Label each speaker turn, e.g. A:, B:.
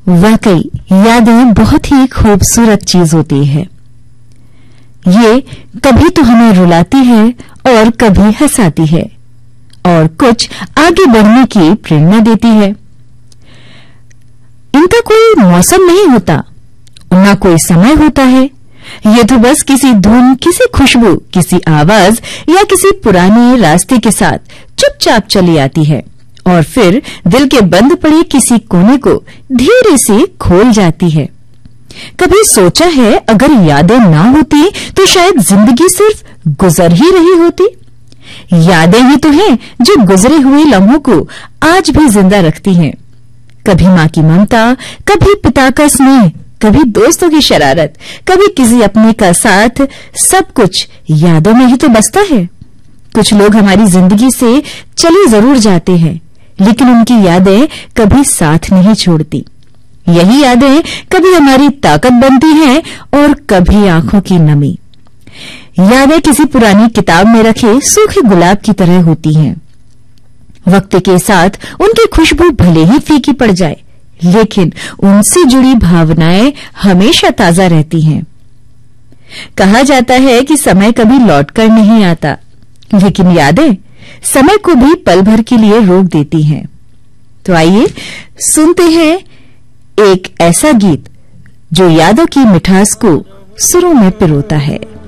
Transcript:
A: वाकई यादें बहुत ही खूबसूरत चीज होती है। ये कभी तो हमें रुलाती है और कभी हंसाती है और कुछ आगे बढ़ने की प्रेरणा देती है। इनका कोई मौसम नहीं होता, ना कोई समय होता है। ये तो बस किसी धुन, किसी खुशबू, किसी आवाज या किसी पुराने रास्ते के साथ चुपचाप चली आती है और फिर दिल के बंद पड़े किसी कोने को धीरे से खोल जाती है। कभी सोचा है अगर यादें ना होती तो शायद जिंदगी सिर्फ गुजर ही रही होती। यादें ही तो हैं जो गुजरे हुए लम्हों को आज भी जिंदा रखती हैं। कभी माँ की ममता, कभी पिता का स्नेह, कभी दोस्तों की शरारत, कभी किसी अपने का साथ, सब कुछ यादों में ही तो बसता है। कुछ लोग हमारी जिंदगी से चले जरूर जाते हैं, लेकिन उनकी यादें कभी साथ नहीं छोड़ती। यही यादें कभी हमारी ताकत बनती हैं और कभी आंखों की नमी। यादें किसी पुरानी किताब में रखे सूखे गुलाब की तरह होती हैं। वक्त के साथ उनकी खुशबू भले ही फीकी पड़ जाए, लेकिन उनसे जुड़ी भावनाएं हमेशा ताजा रहती हैं। कहा जाता है कि समय कभी लौटकर नहीं आता, लेकिन यादें समय को भी पल भर के लिए रोक देती हैं। तो आइए सुनते हैं एक ऐसा गीत जो यादों की मिठास को सुरों में पिरोता है।